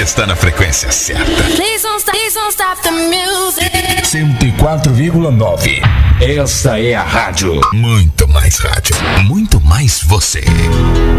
está na frequência certa. Please don't stop the music. 104,9. Esta é a rádio. Muito mais rádio, muito mais você.